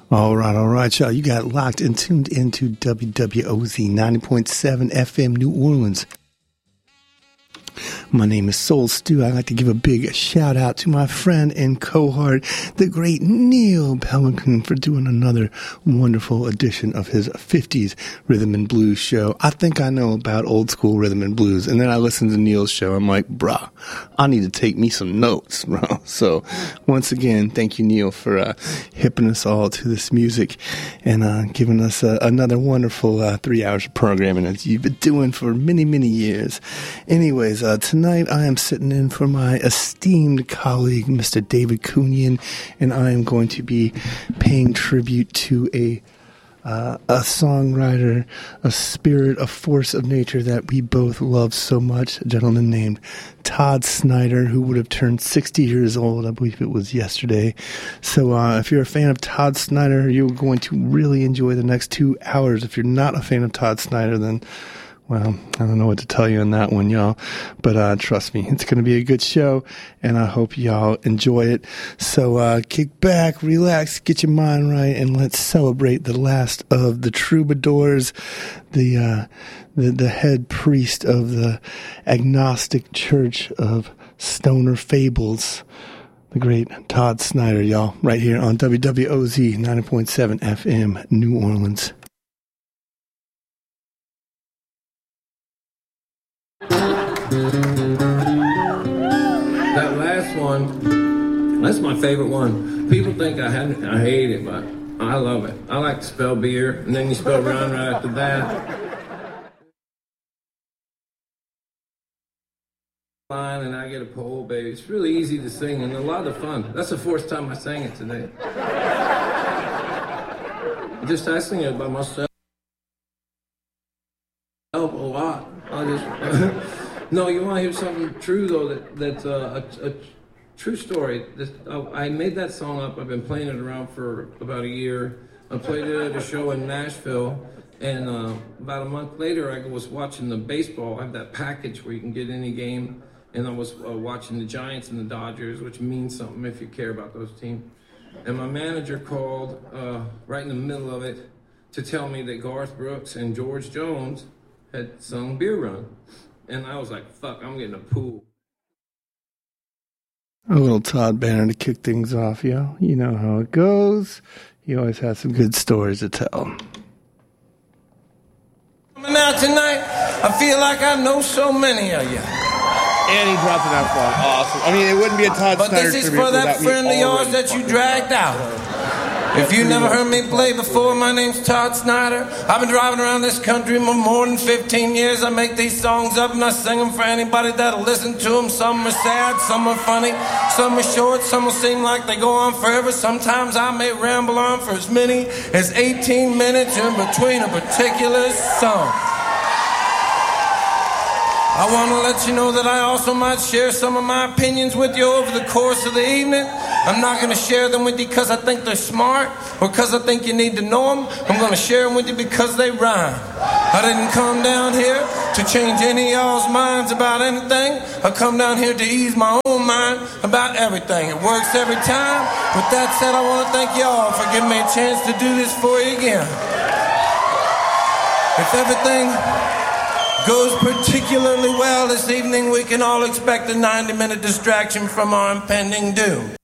All right, y'all. You got locked and tuned into WWOZ 90.7 FM New Orleans. My name is Soul Stew. I'd like to give a big shout out to my friend and cohort, the great Neil Pelican, for doing another wonderful edition of his 50s Rhythm and Blues show. I think I know about old school rhythm and blues, and then I listened to Neil's show. I'm like, bruh, I need to take me some notes, bro. So once again, thank you, Neil, for hipping us all to this music and giving us another wonderful 3 hours of programming as you've been doing for many, many years. Anyways, tonight I am sitting in for my esteemed colleague, Mr. David Kunyan, and I am going to be paying tribute to a songwriter, a spirit, a force of nature that we both love so much, a gentleman named Todd Snider, who would have turned 60 years old. I believe it was yesterday. So if you're a fan of Todd Snider, you're going to really enjoy the next 2 hours. If you're not a fan of Todd Snider, then well, I don't know what to tell you on that one, y'all. But trust me, it's going to be a good show, and I hope y'all enjoy it. So kick back, relax, get your mind right, and let's celebrate the last of the troubadours, the head priest of the agnostic church of stoner fables, the great Todd Snider, y'all, right here on WWOZ 90.7 FM, New Orleans. That last one, that's my favorite one. People think I hate it, but I love it. I like to spell beer, and then you spell run right after that. Line, and I get a pole, baby. It's really easy to sing and a lot of fun. That's the fourth time I sang it today. I sing it by myself a lot. No, you want to hear something true, though, that's a true story. I made that song up. I've been playing it around for about a year. I played it at a show in Nashville, and about a month later, I was watching the baseball. I have that package where you can get any game, and I was watching the Giants and the Dodgers, which means something if you care about those teams. And my manager called right in the middle of it to tell me that Garth Brooks and George Jones had sung Beer Run. And I was like, fuck, I'm getting a pool. A little Todd Banner to kick things off, yo. You know how it goes. He always has some good stories to tell. Coming out tonight, I feel like I know so many of you. And he dropped an F-bomb. Awesome. I mean, it wouldn't be a Todd But Snider this is for that friend of yours that you dragged out. If you never heard me play before, my name's Todd Snider. I've been driving around this country for more than 15 years. I make these songs up and I sing them for anybody that'll listen to them. Some are sad, some are funny, some are short, some will seem like they go on forever. Sometimes I may ramble on for as many as 18 minutes in between a particular song. I want to let you know that I also might share some of my opinions with you over the course of the evening. I'm not going to share them with you because I think they're smart or because I think you need to know them. I'm going to share them with you because they rhyme. I didn't come down here to change any of y'all's minds about anything. I come down here to ease my own mind about everything. It works every time. With that said, I want to thank y'all for giving me a chance to do this for you again. If everything goes particularly well this evening, we can all expect a 90-minute distraction from our impending doom.